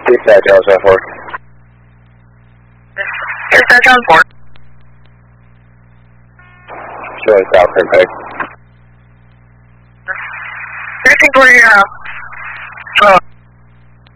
Dispatch, Dallas 4. Dispatch on 4. Showing South Turnpike. 1340 your house.